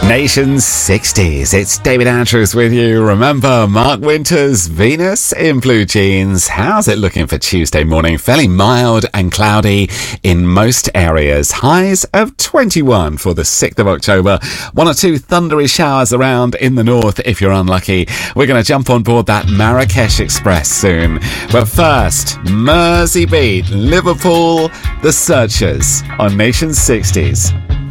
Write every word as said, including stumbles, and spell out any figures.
Nation sixties, it's David Andrews with you. Remember Mark Winters, Venus in Blue Jeans. How's it looking for Tuesday morning? Fairly mild and cloudy in most areas. Highs of twenty-one for the sixth of October. One or two thundery showers around in the north if you're unlucky. We're going to jump on board that Marrakesh Express soon. But first, Mersey Beat, Liverpool, The Searchers on Nation sixties.